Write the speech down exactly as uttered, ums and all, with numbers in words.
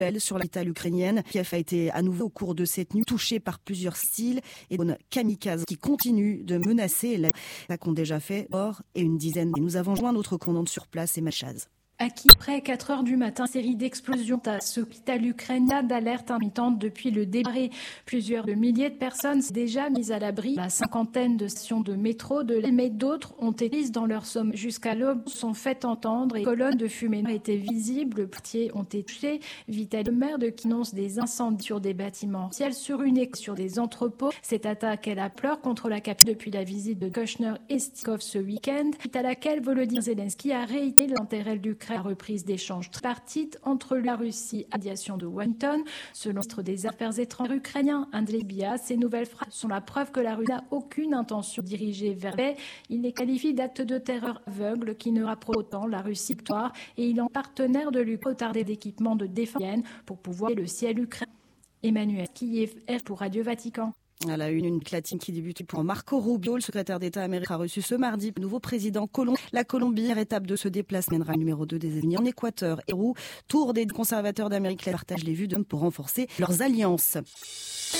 sur la capitale ukrainienne. Kiev a été à nouveau au cours de cette nuit touché par plusieurs styles et drones kamikazes qui continuent de menacer. Les attaques ont déjà fait mort et une dizaine. Et nous avons joint notre commandante sur place, Emma Chaz. À Kiev, après quatre heures du matin, série d'explosions à ce hôpital ukrainien d'alerte intermittente depuis le départ. Plusieurs de milliers de personnes sont déjà mises à l'abri. La cinquantaine de stations de métro de l'île, mais d'autres ont été prises dans leur somme. Jusqu'à l'aube, sont fait entendre et colonnes de fumée étaient visibles. Les quartiers ont été touchés. Vital, le maire de qui annonce des incendies sur des bâtiments, ciel sur une école, sur des entrepôts. Cette attaque, elle a pleure contre la capitale depuis la visite de Kushner et Stikov ce week-end, à laquelle Volodymyr Zelensky a réitéré l'intérêt de l'Ukraine. La reprise d'échanges tripartites entre la Russie et la médiation de Washington. Selon le ministre des Affaires étrangères ukrainien, Andriy Sybiha, ces nouvelles phrases sont la preuve que la Russie n'a aucune intention de diriger vers la paix. Il les qualifie d'actes de terreur aveugle qui ne rapprochent autant la Russie victoire et il est en partenaire de l'Ukraine retardé d'équipements de défense pour pouvoir le ciel ukrainien. Emmanuel Kiev pour Radio Vatican. À la une, une platine qui débute pour Marco Rubio. Le secrétaire d'État américain a reçu ce mardi le nouveau président Colombie. La Colombie, étape de ce déplacement, mènera le numéro deux des États-Unis en Équateur. Pérou, tour des conservateurs d'Amérique latine partagent les vues de pour renforcer leurs alliances.